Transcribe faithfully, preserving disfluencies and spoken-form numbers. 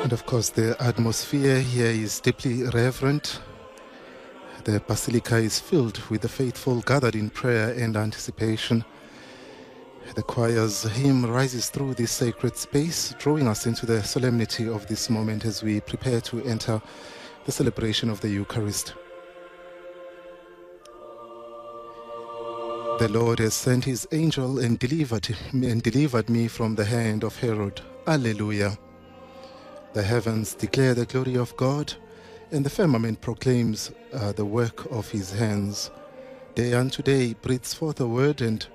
And of course, the atmosphere here is deeply reverent. The Basilica is filled with the faithful gathered in prayer and anticipation. The choir's hymn rises through this sacred space, drawing us into the solemnity of this moment as we prepare to enter the celebration of the Eucharist. The Lord has sent his angel and delivered, and delivered me from the hand of Herod. Alleluia. The heavens declare the glory of God, and the firmament proclaims uh, the work of his hands. Day unto day breathes forth a word, and